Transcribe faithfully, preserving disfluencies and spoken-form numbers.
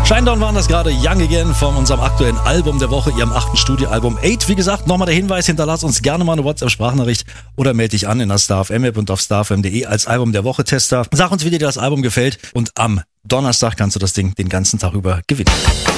Shinedown waren das gerade, Young Again von unserem aktuellen Album der Woche, ihrem achten Studioalbum acht. Wie gesagt, nochmal der Hinweis, hinterlass uns gerne mal eine WhatsApp-Sprachnachricht oder melde dich an in der Star F M-App und auf starfm punkt de als Album der Woche-Tester. Sag uns, wie dir das Album gefällt und am Donnerstag kannst du das Ding den ganzen Tag über gewinnen.